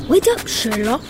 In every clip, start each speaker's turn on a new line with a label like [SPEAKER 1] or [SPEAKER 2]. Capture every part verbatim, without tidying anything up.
[SPEAKER 1] Wait up, Sherlock.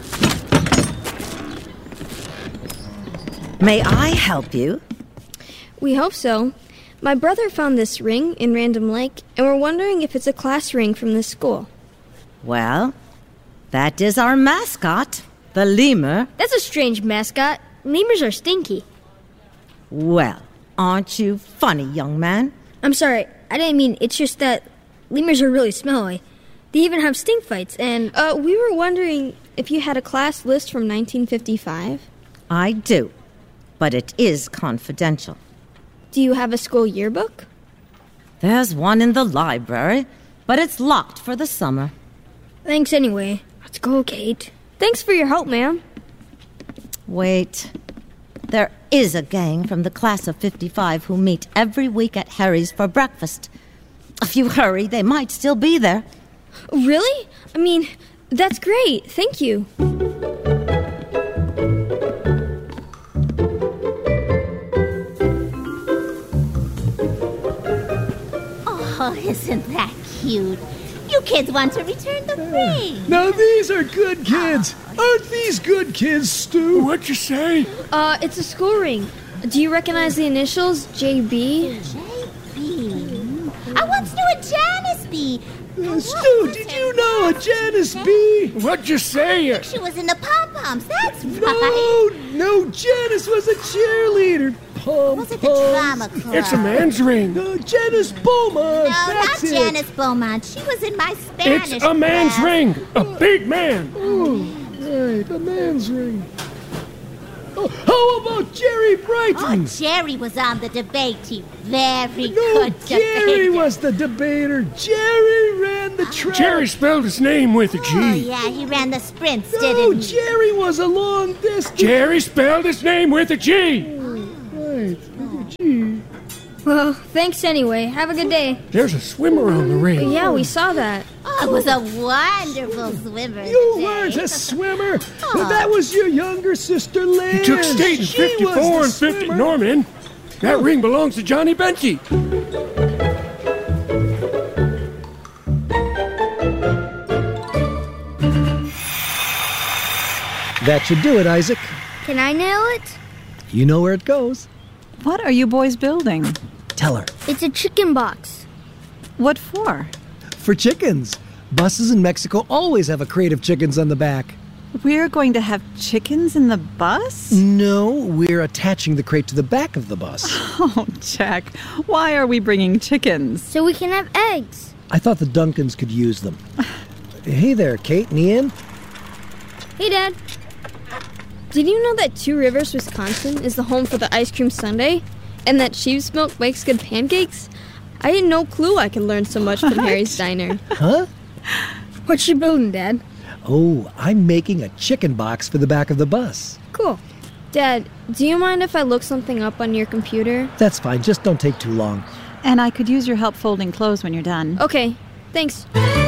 [SPEAKER 2] May I help you?
[SPEAKER 3] We hope so. My brother found this ring in Random Lake, and we're wondering if it's a class ring from this school.
[SPEAKER 2] Well, that is our mascot, the lemur.
[SPEAKER 1] That's a strange mascot. Lemurs are stinky.
[SPEAKER 2] Well, aren't you funny, young man?
[SPEAKER 1] I'm sorry, I didn't mean, it's just that lemurs are really smelly. They even have stink fights, and...
[SPEAKER 3] Uh, we were wondering if you had a class list from nineteen fifty-five?
[SPEAKER 2] I do, but it is confidential.
[SPEAKER 3] Do you have a school yearbook?
[SPEAKER 2] There's one in the library, but it's locked for the summer.
[SPEAKER 1] Thanks anyway. Let's go, Kate.
[SPEAKER 3] Thanks for your help, ma'am.
[SPEAKER 2] Wait. There is a gang from the class of fifty-five who meet every week at Harry's for breakfast. If you hurry, they might still be there.
[SPEAKER 3] Really? I mean, that's great. Thank you.
[SPEAKER 4] Oh, isn't that cute? You kids want to return the ring.
[SPEAKER 5] Now these are good kids. Aren't these good kids, Stu?
[SPEAKER 6] What'd you say?
[SPEAKER 3] Uh, it's a school ring. Do you recognize the initials J B?
[SPEAKER 4] J B? I once knew a Janice B.
[SPEAKER 5] Uh, Stu, did you know a Janice B?
[SPEAKER 6] What'd you say?
[SPEAKER 4] She was in the pom-poms, that's
[SPEAKER 5] No,
[SPEAKER 4] right.
[SPEAKER 5] no, Janice was a cheerleader. Pom
[SPEAKER 4] Was it the drama club?
[SPEAKER 6] It's a man's ring.
[SPEAKER 5] No, Janice Beaumont.
[SPEAKER 4] No,
[SPEAKER 5] that's
[SPEAKER 4] not
[SPEAKER 5] it.
[SPEAKER 4] Janice Beaumont. She was in my Spanish
[SPEAKER 6] It's a man's
[SPEAKER 4] class.
[SPEAKER 6] ring. A big man.
[SPEAKER 5] Oh, right, a man's ring. Oh, how about Jerry
[SPEAKER 4] Oh,
[SPEAKER 5] Brighton?
[SPEAKER 4] Jerry was on the debate team. Very
[SPEAKER 5] No,
[SPEAKER 4] good
[SPEAKER 5] Jerry
[SPEAKER 4] debater.
[SPEAKER 5] was the debater. Jerry ran the track.
[SPEAKER 6] Jerry spelled his name with a G.
[SPEAKER 4] Oh, yeah, he ran the sprints,
[SPEAKER 5] No,
[SPEAKER 4] didn't he?
[SPEAKER 5] Jerry was a long distance.
[SPEAKER 6] Jerry spelled his name with a G.
[SPEAKER 5] Right, with a G.
[SPEAKER 1] Well, thanks anyway. Have a good day.
[SPEAKER 6] There's a swimmer on the ring.
[SPEAKER 3] Yeah, we saw that.
[SPEAKER 4] Oh, it was a wonderful swimmer.
[SPEAKER 5] You
[SPEAKER 4] today.
[SPEAKER 5] weren't a swimmer. That was your younger sister, Liz.
[SPEAKER 6] He took state in
[SPEAKER 5] She was
[SPEAKER 6] fifty-four
[SPEAKER 5] the
[SPEAKER 6] and fifty.
[SPEAKER 5] swimmer.
[SPEAKER 6] Norman, that ring belongs to Johnny Benke.
[SPEAKER 5] That should do it, Isaac.
[SPEAKER 1] Can I nail it?
[SPEAKER 5] You know where it goes.
[SPEAKER 7] What are you boys building?
[SPEAKER 5] Tell her.
[SPEAKER 1] It's a chicken box.
[SPEAKER 7] What for?
[SPEAKER 5] For chickens. Buses in Mexico always have a crate of chickens on the back.
[SPEAKER 7] We're going to have chickens in the bus?
[SPEAKER 5] No, we're attaching the crate to the back of the bus.
[SPEAKER 7] Oh, Jack, why are we bringing chickens?
[SPEAKER 1] So we can have eggs.
[SPEAKER 5] I thought the Duncans could use them. Hey there, Kate and Ian.
[SPEAKER 1] Hey, Dad.
[SPEAKER 3] Did you know that Two Rivers, Wisconsin is the home for the ice cream sundae? And that sheep's milk makes good pancakes? I had no clue I could learn so much from Harry's Diner.
[SPEAKER 5] Huh?
[SPEAKER 1] What's she building, Dad?
[SPEAKER 5] Oh, I'm making a chicken box for the back of the bus.
[SPEAKER 1] Cool.
[SPEAKER 3] Dad, do you mind if I look something up on your computer?
[SPEAKER 5] That's fine, just don't take too long.
[SPEAKER 7] And I could use your help folding clothes when you're done.
[SPEAKER 3] Okay, thanks.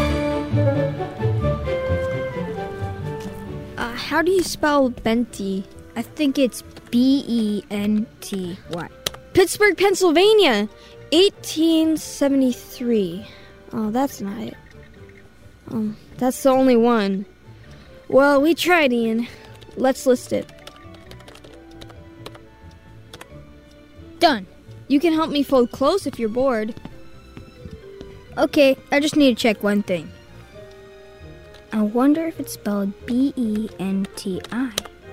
[SPEAKER 3] Uh, how do you spell Benty?
[SPEAKER 1] I think it's B E N T Y.
[SPEAKER 3] Pittsburgh, Pennsylvania, eighteen seventy-three. Oh, that's not it. Um, that's the only one. Well, we tried, Ian. Let's list it.
[SPEAKER 1] Done.
[SPEAKER 3] You can help me fold clothes if you're bored.
[SPEAKER 1] Okay, I just need to check one thing. I wonder if it's spelled B E N T I.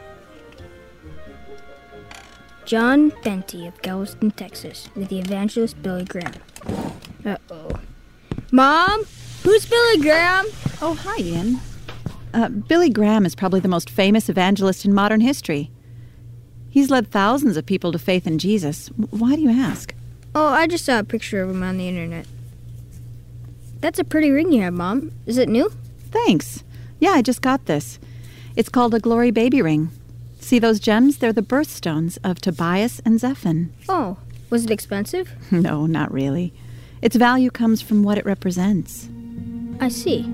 [SPEAKER 1] John Benty of Galveston, Texas, with the evangelist Billy Graham. Uh-oh. Mom? Who's Billy Graham?
[SPEAKER 7] Oh, hi, Ian. Uh, Billy Graham is probably the most famous evangelist in modern history. He's led thousands of people to faith in Jesus. Why do you ask?
[SPEAKER 1] Oh, I just saw a picture of him on the internet. That's a pretty ring you have, Mom. Is it new?
[SPEAKER 7] Thanks. Yeah, I just got this. It's called a Glory Baby Ring. See those gems? They're the birthstones of Tobias and Zephon.
[SPEAKER 1] Oh, was it expensive?
[SPEAKER 7] No, not really. Its value comes from what it represents.
[SPEAKER 1] I see.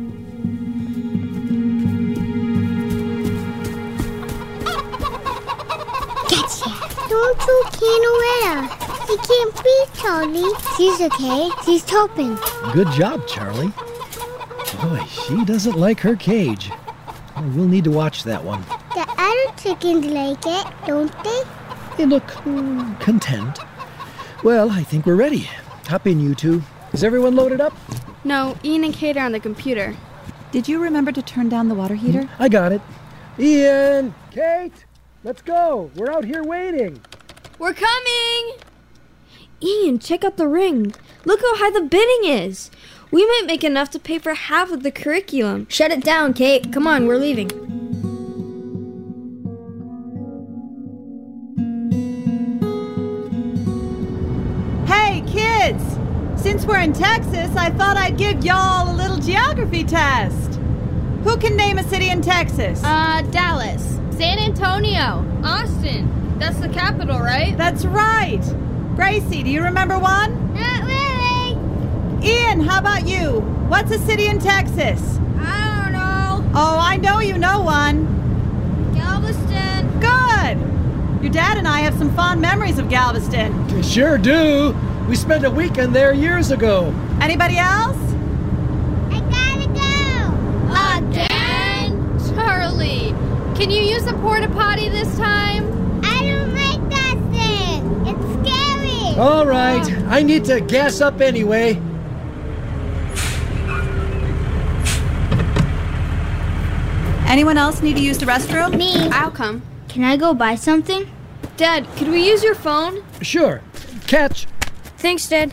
[SPEAKER 8] Don't you Canuetta. She can't breathe, Charlie. She's okay. She's hoping.
[SPEAKER 5] Good job, Charlie. Boy, she doesn't like her cage.
[SPEAKER 9] We'll need to watch that one.
[SPEAKER 8] The other chickens like it, don't they?
[SPEAKER 9] They look mm, content. Well, I think we're ready. Hop in, you two. Is everyone loaded up?
[SPEAKER 3] No, Ian and Kate are on the computer.
[SPEAKER 7] Did you remember to turn down the water heater?
[SPEAKER 9] I got it. Ian! Kate! Let's go. We're out here waiting.
[SPEAKER 3] We're coming! Ian, check out the ring. Look how high the bidding is. We might make enough to pay for half of the curriculum.
[SPEAKER 1] Shut it down, Kate. Come on, we're leaving.
[SPEAKER 7] Hey, kids! Since we're in Texas, I thought I'd give y'all a little geography test. Who can name a city in Texas?
[SPEAKER 10] Uh, Dallas. San Antonio. Austin. That's the capital, right?
[SPEAKER 7] That's right. Gracie, do you remember one?
[SPEAKER 8] Not really.
[SPEAKER 7] Ian, how about you? What's a city in Texas?
[SPEAKER 1] I don't know.
[SPEAKER 7] Oh, I know you know one.
[SPEAKER 1] Galveston.
[SPEAKER 7] Good. Your dad and I have some fond memories of Galveston.
[SPEAKER 9] You sure do. We spent a weekend there years ago.
[SPEAKER 7] Anybody else?
[SPEAKER 8] I gotta go.
[SPEAKER 10] Again? Charlie, can you use the porta potty this time?
[SPEAKER 8] I don't like that thing. It's scary.
[SPEAKER 9] All right. I need to gas up anyway.
[SPEAKER 7] Anyone else need to use the restroom?
[SPEAKER 8] Me.
[SPEAKER 3] I'll come.
[SPEAKER 1] Can I go buy something?
[SPEAKER 3] Dad, could we use your phone?
[SPEAKER 9] Sure. Catch.
[SPEAKER 1] Thanks, Dad.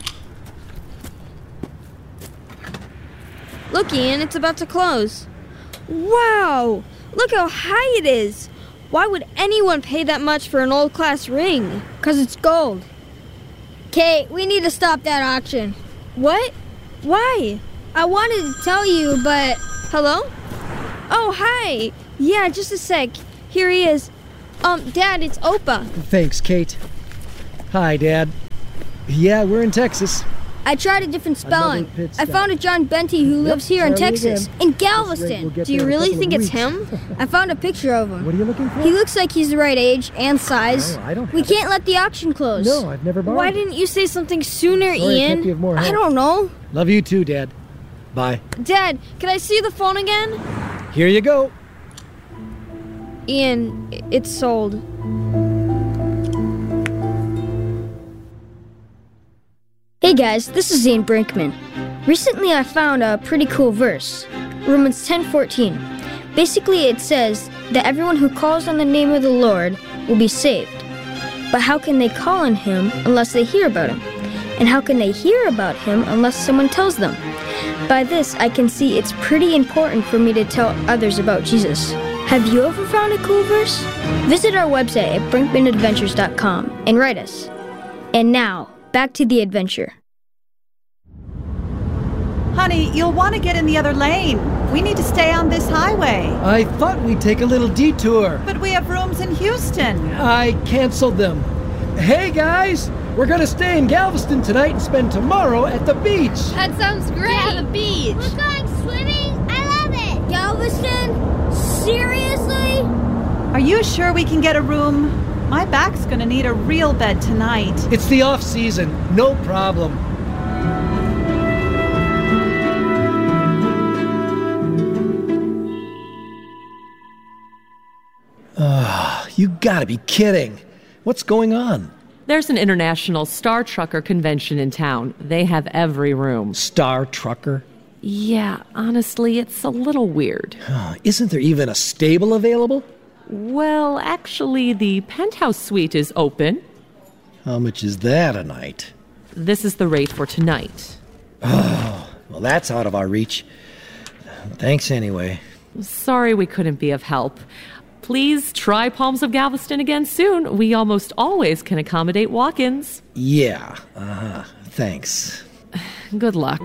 [SPEAKER 3] Look, Ian, it's about to close. Wow! Look how high it is. Why would anyone pay that much for an old class ring?
[SPEAKER 1] Because it's gold. Kate, we need to stop that auction.
[SPEAKER 3] What? Why?
[SPEAKER 1] I wanted to tell you, but...
[SPEAKER 3] Hello? Oh, hi. Yeah, just a sec. Here he is. Um, Dad, it's Opa.
[SPEAKER 9] Thanks, Kate. Hi, Dad. Yeah, we're in Texas.
[SPEAKER 1] I tried a different spelling.
[SPEAKER 9] Another pit
[SPEAKER 1] I
[SPEAKER 9] stop.
[SPEAKER 1] found a John Benty who
[SPEAKER 9] Yep,
[SPEAKER 1] lives here in
[SPEAKER 9] Charlie
[SPEAKER 1] Texas,
[SPEAKER 9] again.
[SPEAKER 1] in
[SPEAKER 9] We'll
[SPEAKER 1] Galveston.
[SPEAKER 9] get
[SPEAKER 3] Do you
[SPEAKER 9] there in a
[SPEAKER 3] really
[SPEAKER 9] couple
[SPEAKER 3] think
[SPEAKER 9] of
[SPEAKER 3] it's
[SPEAKER 9] weeks.
[SPEAKER 3] him?
[SPEAKER 1] I found a picture of him.
[SPEAKER 9] What are you looking for?
[SPEAKER 1] He looks like he's the right age and size.
[SPEAKER 9] No, I don't
[SPEAKER 1] we
[SPEAKER 9] have it.
[SPEAKER 1] can't let the auction close.
[SPEAKER 9] No, I've never borrowed
[SPEAKER 3] Why
[SPEAKER 9] it.
[SPEAKER 3] didn't you say something sooner,
[SPEAKER 9] Sorry, I
[SPEAKER 3] Ian?
[SPEAKER 9] can't give more
[SPEAKER 1] I
[SPEAKER 9] help.
[SPEAKER 1] don't know.
[SPEAKER 9] Love you too, Dad. Bye.
[SPEAKER 3] Dad, can I see the phone again?
[SPEAKER 9] Here you go.
[SPEAKER 3] Ian, i- it's sold.
[SPEAKER 1] Hey guys, this is Zane Brinkman. Recently I found a pretty cool verse. Romans ten fourteen. Basically it says that everyone who calls on the name of the Lord will be saved. But how can they call on him unless they hear about him? And how can they hear about him unless someone tells them? By this I can see it's pretty important for me to tell others about Jesus. Have you ever found a cool verse? Visit our website at brinkman adventures dot com and write us. And now, back to the adventure.
[SPEAKER 7] Honey, you'll want to get in the other lane. We need to stay on this highway.
[SPEAKER 9] I thought we'd take a little detour.
[SPEAKER 7] But we have rooms in Houston.
[SPEAKER 9] I canceled them. Hey, guys! We're gonna stay in Galveston tonight and spend tomorrow at the beach.
[SPEAKER 10] That sounds great.
[SPEAKER 8] Yeah,
[SPEAKER 10] the beach.
[SPEAKER 8] We're going swimming. I love it.
[SPEAKER 1] Galveston? Seriously?
[SPEAKER 7] Are you sure we can get a room? My back's gonna need a real bed tonight.
[SPEAKER 9] It's the off season. No problem. Ah, you gotta be kidding. What's going on?
[SPEAKER 11] There's an international Star Trucker convention in town. They have every room.
[SPEAKER 9] Star Trucker?
[SPEAKER 11] Yeah, honestly, it's a little weird.
[SPEAKER 9] Oh, isn't there even a stable available?
[SPEAKER 11] Well, actually, the penthouse suite is open.
[SPEAKER 9] How much is that a night?
[SPEAKER 11] This is the rate for tonight.
[SPEAKER 9] Oh, well, that's out of our reach. Thanks anyway.
[SPEAKER 11] Sorry we couldn't be of help. Please try Palms of Galveston again soon. We almost always can accommodate walk-ins.
[SPEAKER 9] Yeah, uh-huh. Thanks.
[SPEAKER 11] Good luck.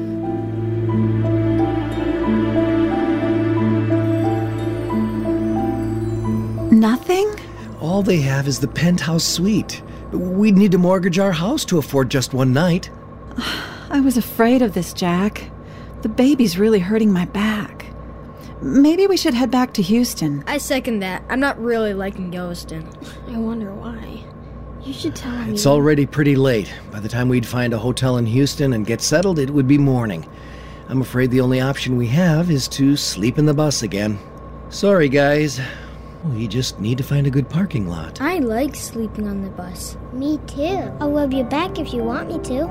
[SPEAKER 7] Nothing?
[SPEAKER 9] All they have is the penthouse suite. We'd need to mortgage our house to afford just one night.
[SPEAKER 7] I was afraid of this, Jack. The baby's really hurting my back. Maybe we should head back to Houston.
[SPEAKER 1] I second that. I'm not really liking Galveston.
[SPEAKER 3] I wonder why. You should tell me.
[SPEAKER 9] It's already pretty late. By the time we'd find a hotel in Houston and get settled, it would be morning. I'm afraid the only option we have is to sleep in the bus again. Sorry, guys. We just need to find a good parking lot.
[SPEAKER 1] I like sleeping on the bus.
[SPEAKER 8] Me too. I'll rub your back if you want me to.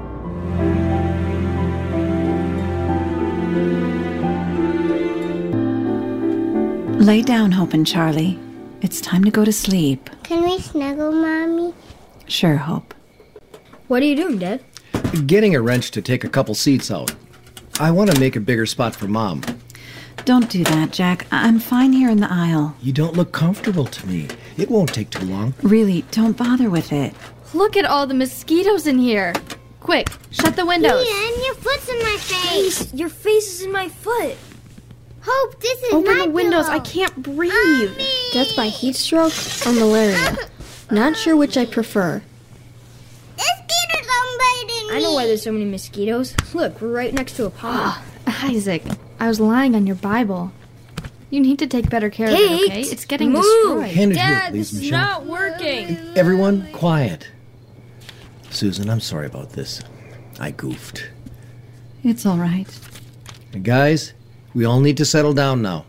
[SPEAKER 7] Lay down, Hope and Charlie. It's time to go to sleep.
[SPEAKER 8] Can we snuggle, Mommy?
[SPEAKER 7] Sure, Hope.
[SPEAKER 1] What are you doing, Dad?
[SPEAKER 9] Getting a wrench to take a couple seats out. I want to make a bigger spot for Mom.
[SPEAKER 7] Don't do that, Jack. I'm fine here in the aisle.
[SPEAKER 9] You don't look comfortable to me. It won't take too long.
[SPEAKER 7] Really, don't bother with it.
[SPEAKER 10] Look at all the mosquitoes in here. Quick, shut the windows.
[SPEAKER 8] Ian, your foot's in my face.
[SPEAKER 1] Your face is in my foot.
[SPEAKER 8] Hope, this is
[SPEAKER 3] Open
[SPEAKER 8] my
[SPEAKER 3] the windows.
[SPEAKER 8] pillow.
[SPEAKER 3] I can't breathe.
[SPEAKER 8] Mommy.
[SPEAKER 3] Death by heat stroke or malaria. Not sure which I prefer.
[SPEAKER 8] Mosquitoes are biting me.
[SPEAKER 1] I know why there's so many mosquitoes. Look, we're right next to a pond.
[SPEAKER 10] Isaac, I was lying on your Bible. You need to take better care of
[SPEAKER 1] Kate,
[SPEAKER 10] it, okay? It's getting
[SPEAKER 1] move.
[SPEAKER 10] destroyed.
[SPEAKER 9] Hand it here,
[SPEAKER 1] Dad,
[SPEAKER 9] please,
[SPEAKER 1] this is
[SPEAKER 9] Michelle.
[SPEAKER 1] not working.
[SPEAKER 9] Everyone, quiet. Susan, I'm sorry about this. I goofed.
[SPEAKER 7] It's all right.
[SPEAKER 9] Guys, we all need to settle down now.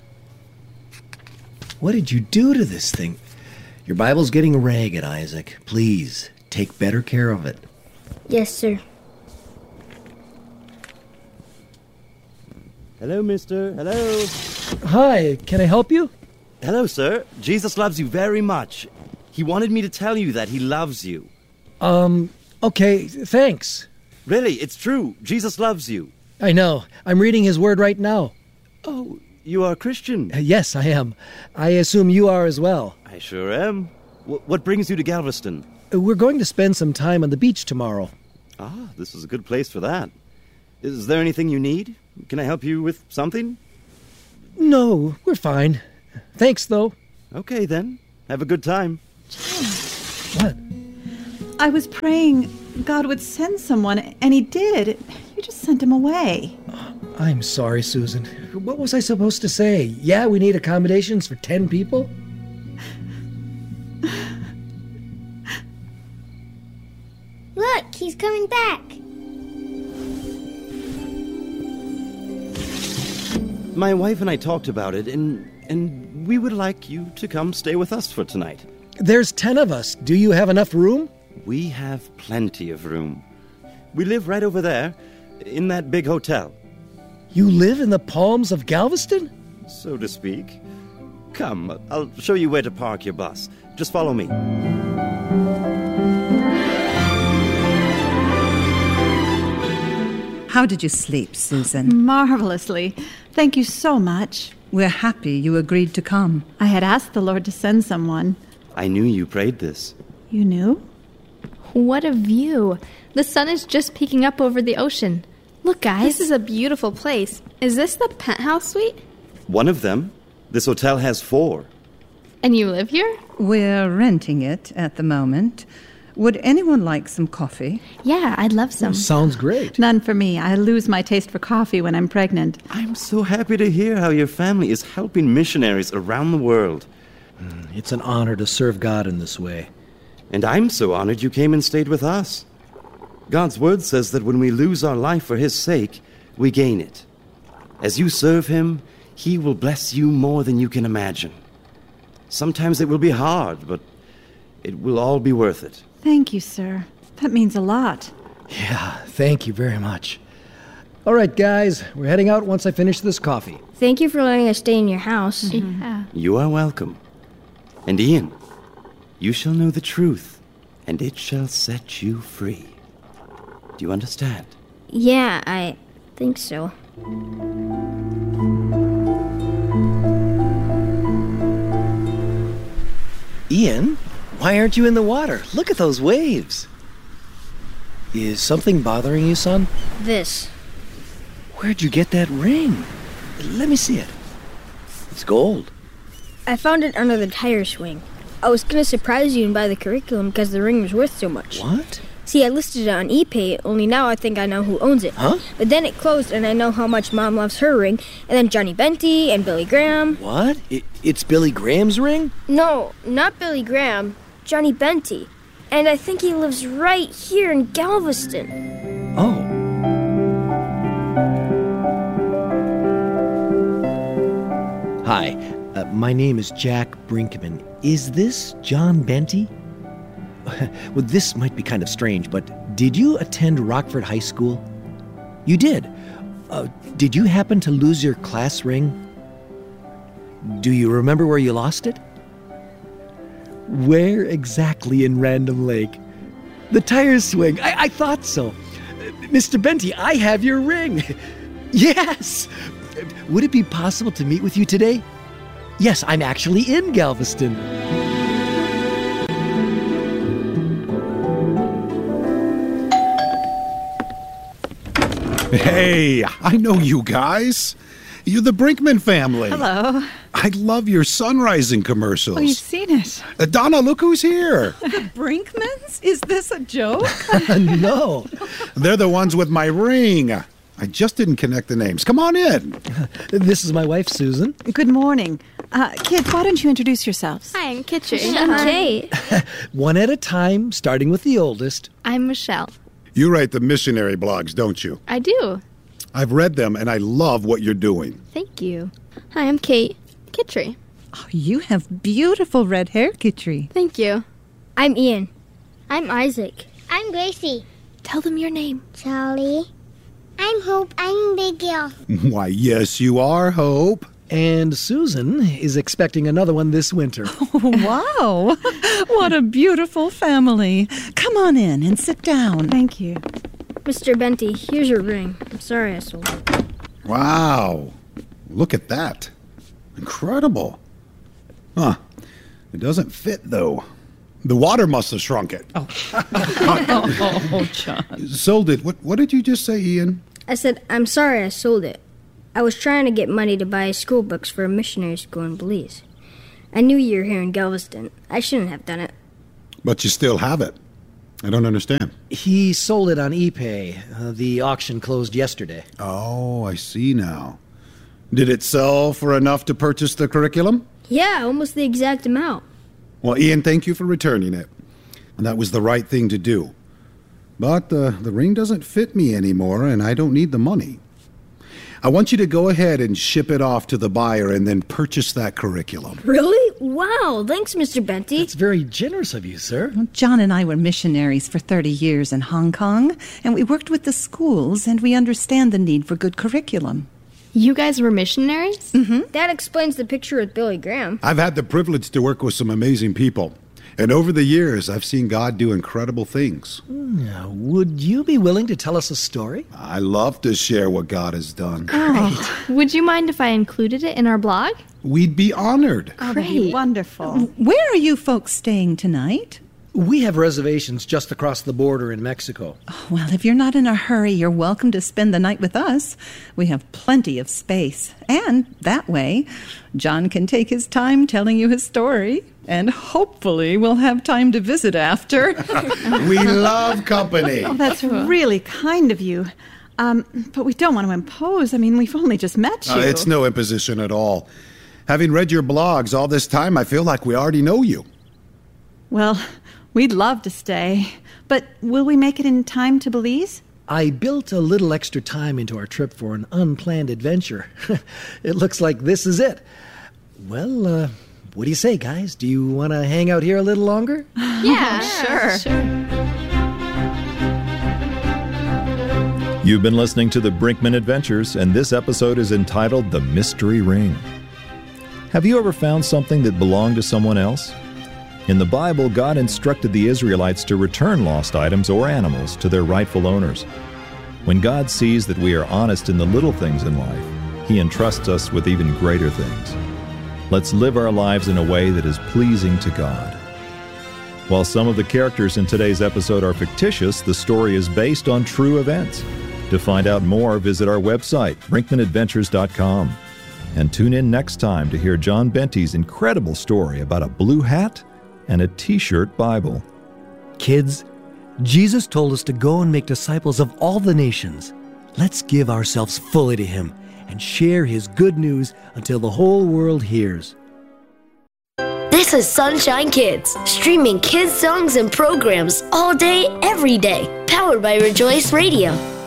[SPEAKER 9] What did you do to this thing? Your Bible's getting ragged, Isaac. Please, take better care of it.
[SPEAKER 1] Yes, sir.
[SPEAKER 12] Hello, mister. Hello.
[SPEAKER 9] Hi, can I help you?
[SPEAKER 12] Hello, sir. Jesus loves you very much. He wanted me to tell you that he loves you.
[SPEAKER 9] Um, okay, thanks.
[SPEAKER 12] Really, it's true. Jesus loves you.
[SPEAKER 9] I know. I'm reading his word right now.
[SPEAKER 12] Oh, you are a Christian?
[SPEAKER 9] Uh, yes, I am. I assume you are as well.
[SPEAKER 12] I sure am. W- what brings you to Galveston?
[SPEAKER 9] Uh, We're going to spend some time on the beach tomorrow.
[SPEAKER 12] Ah, this is a good place for that. Is there anything you need? Can I help you with something?
[SPEAKER 9] No, we're fine. Thanks, though.
[SPEAKER 12] Okay, then. Have a good time.
[SPEAKER 9] What?
[SPEAKER 7] I was praying God would send someone, and he did. You just sent him away.
[SPEAKER 9] I'm sorry, Susan. What was I supposed to say? Yeah, we need accommodations for ten people?
[SPEAKER 8] Look, he's coming back.
[SPEAKER 12] My wife and I talked about it, and, and we would like you to come stay with us for tonight.
[SPEAKER 9] There's ten of us. Do you have enough room?
[SPEAKER 12] We have plenty of room. We live right over there, in that big hotel.
[SPEAKER 9] You live in the Palms of Galveston?
[SPEAKER 12] So to speak. Come, I'll show you where to park your bus. Just follow me.
[SPEAKER 13] How did you sleep, Susan?
[SPEAKER 7] Marvelously. Thank you so much.
[SPEAKER 13] We're happy you agreed to come.
[SPEAKER 7] I had asked the Lord to send someone.
[SPEAKER 12] I knew you prayed this.
[SPEAKER 7] You knew?
[SPEAKER 10] What a view. The sun is just peeking up over the ocean. Look, guys.
[SPEAKER 3] This is a beautiful place. Is this the penthouse suite?
[SPEAKER 12] One of them. This hotel has four.
[SPEAKER 10] And you live here?
[SPEAKER 13] We're renting it at the moment. Would anyone like some coffee?
[SPEAKER 10] Yeah, I'd love some.
[SPEAKER 9] Sounds great.
[SPEAKER 7] None for me. I lose my taste for coffee when I'm pregnant.
[SPEAKER 12] I'm so happy to hear how your family is helping missionaries around the world.
[SPEAKER 9] It's an honor to serve God in this way.
[SPEAKER 12] And I'm so honored you came and stayed with us. God's word says that when we lose our life for his sake, we gain it. As you serve him, he will bless you more than you can imagine. Sometimes it will be hard, but it will all be worth it.
[SPEAKER 7] Thank you, sir. That means a lot.
[SPEAKER 9] Yeah, thank you very much. All right, guys, we're heading out once I finish this coffee.
[SPEAKER 1] Thank you for letting us stay in your house.
[SPEAKER 10] Mm-hmm. Yeah.
[SPEAKER 12] You are welcome. And Ian, you shall know the truth, and it shall set you free. Do you understand?
[SPEAKER 1] Yeah, I think so.
[SPEAKER 9] Ian, why aren't you in the water? Look at those waves. Is something bothering you, son?
[SPEAKER 1] This.
[SPEAKER 9] Where'd you get that ring? Let me see it. It's gold.
[SPEAKER 1] I found it under the tire swing. I was going to surprise you and buy the curriculum because the ring was worth so much.
[SPEAKER 9] What?
[SPEAKER 1] See, I listed it on ePay, only now I think I know who owns it.
[SPEAKER 9] Huh?
[SPEAKER 1] But then it closed and I know how much Mom loves her ring, and then Johnny Benty and Billy Graham.
[SPEAKER 9] What? It, it's Billy Graham's ring?
[SPEAKER 1] No, not Billy Graham. Johnny Benty. And I think he lives right here in Galveston.
[SPEAKER 9] Oh. Hi, uh, my name is Jack Brinkman. Is this John Benty? Well, this might be kind of strange, but did you attend Rockford High School? You did. Uh, did you happen to lose your class ring? Do you remember where you lost it? Where exactly in Random Lake? The tire swing. I, I thought so. Mister Benty, I have your ring. Yes! Would it be possible to meet with you today? Yes, I'm actually in Galveston.
[SPEAKER 14] Hey, I know you guys. You're the Brinkman family.
[SPEAKER 7] Hello.
[SPEAKER 14] I love your sunrising commercials.
[SPEAKER 7] Oh, you've seen it.
[SPEAKER 14] Uh, Donna, look who's here.
[SPEAKER 7] The Brinkmans? Is this a joke?
[SPEAKER 14] No. They're the ones with my ring. I just didn't connect the names. Come on in.
[SPEAKER 9] This is my wife, Susan.
[SPEAKER 7] Good morning. Uh, kids, why don't you introduce yourselves?
[SPEAKER 10] Hi, I'm Kitcher.
[SPEAKER 3] I'm Kate.
[SPEAKER 9] One at a time, starting with the oldest.
[SPEAKER 10] I'm Michelle.
[SPEAKER 14] You write the missionary blogs, don't you?
[SPEAKER 10] I do.
[SPEAKER 14] I've read them, and I love what you're doing.
[SPEAKER 10] Thank you. Hi, I'm Kate. Kitchery.
[SPEAKER 13] Oh, you have beautiful red hair, Kitchery.
[SPEAKER 10] Thank you.
[SPEAKER 1] I'm Ian.
[SPEAKER 8] I'm Isaac. I'm Gracie.
[SPEAKER 10] Tell them your name.
[SPEAKER 8] Charlie. I'm Hope. I'm Big Girl.
[SPEAKER 14] Why, yes, you are, Hope.
[SPEAKER 9] And Susan is expecting another one this winter.
[SPEAKER 13] Wow. What a beautiful family. Come on in and sit down.
[SPEAKER 7] Thank you.
[SPEAKER 1] Mister Benty, here's your ring. I'm sorry I sold it.
[SPEAKER 14] Wow. Look at that. Incredible. Huh. It doesn't fit, though. The water must have shrunk it.
[SPEAKER 13] Oh, oh John.
[SPEAKER 14] Sold it. What, what did you just say, Ian?
[SPEAKER 1] I said, I'm sorry I sold it. I was trying to get money to buy school books for a missionary school in Belize. I knew you were here in Galveston. I shouldn't have done it.
[SPEAKER 14] But you still have it. I don't understand.
[SPEAKER 9] He sold it on ePay. Uh, the auction closed yesterday.
[SPEAKER 14] Oh, I see now. Did it sell for enough to purchase the curriculum?
[SPEAKER 1] Yeah, almost the exact amount.
[SPEAKER 14] Well, Ian, thank you for returning it. And that was the right thing to do. But uh, the ring doesn't fit me anymore, and I don't need the money. I want you to go ahead and ship it off to the buyer and then purchase that curriculum.
[SPEAKER 1] Really? Wow, thanks, Mister Benty.
[SPEAKER 9] That's very generous of you, sir.
[SPEAKER 13] Well, John and I were missionaries for thirty years in Hong Kong, and we worked with the schools, and we understand the need for good curriculum.
[SPEAKER 10] You guys were missionaries?
[SPEAKER 13] Mm-hmm.
[SPEAKER 1] That explains the picture with Billy Graham.
[SPEAKER 14] I've had the privilege to work with some amazing people. And over the years, I've seen God do incredible things.
[SPEAKER 9] Mm, would you be willing to tell us a story?
[SPEAKER 14] I love to share what God has done.
[SPEAKER 10] Oh, would you mind if I included it in our blog?
[SPEAKER 14] We'd be honored.
[SPEAKER 7] Oh, that'd be wonderful.
[SPEAKER 13] Where are you folks staying tonight?
[SPEAKER 9] We have reservations just across the border in Mexico.
[SPEAKER 13] Oh, well, if you're not in a hurry, you're welcome to spend the night with us. We have plenty of space. And that way, John can take his time telling you his story. And hopefully we'll have time to visit after.
[SPEAKER 14] We love company.
[SPEAKER 7] Oh, that's really kind of you. Um, but we don't want to impose. I mean, we've only just met you.
[SPEAKER 14] Uh, it's no imposition at all. Having read your blogs all this time, I feel like we already know you.
[SPEAKER 7] Well, we'd love to stay. But will we make it in time to Belize?
[SPEAKER 9] I built a little extra time into our trip for an unplanned adventure. It looks like this is it. Well, uh... what do you say, guys? Do you want to hang out here a little longer?
[SPEAKER 10] Yeah, sure. Sure.
[SPEAKER 15] You've been listening to the Brinkman Adventures, and this episode is entitled The Mystery Ring. Have you ever found something that belonged to someone else? In the Bible, God instructed the Israelites to return lost items or animals to their rightful owners. When God sees that we are honest in the little things in life, He entrusts us with even greater things. Let's live our lives in a way that is pleasing to God. While some of the characters in today's episode are fictitious, the story is based on true events. To find out more, visit our website, brinkman adventures dot com. And tune in next time to hear John Benty's incredible story about a blue hat and a T-shirt Bible.
[SPEAKER 9] Kids, Jesus told us to go and make disciples of all the nations. Let's give ourselves fully to Him and share His good news until the whole world hears.
[SPEAKER 16] This is Sunshine Kids, streaming kids songs and programs all day, every day, powered by Rejoice Radio.